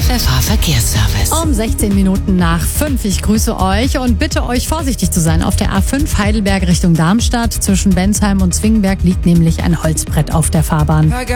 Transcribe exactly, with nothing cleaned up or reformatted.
F H Verkehrsservice. Um sechzehn Minuten nach fünf. Ich grüße euch und bitte euch vorsichtig zu sein. Auf der A fünf Heidelberg Richtung Darmstadt zwischen Bensheim und Zwingenberg liegt nämlich ein Holzbrett auf der Fahrbahn.